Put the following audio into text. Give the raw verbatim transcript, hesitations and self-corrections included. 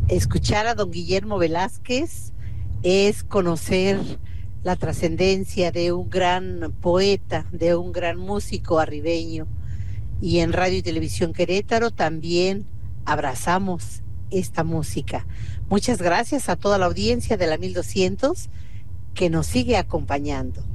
Escuchar a don Guillermo Velázquez es conocer la trascendencia de un gran poeta, de un gran músico arribeño. Y en Radio y Televisión Querétaro también abrazamos esta música. Muchas gracias a toda la audiencia de la mil doscientos que nos sigue acompañando.